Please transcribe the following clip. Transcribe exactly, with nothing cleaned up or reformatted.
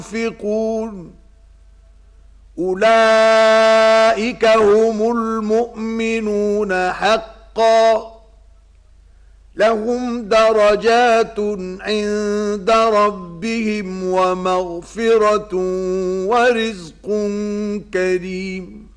ينفقون أولئك هم المؤمنون حقا لهم درجات عند ربهم ومغفرة ورزق كريم.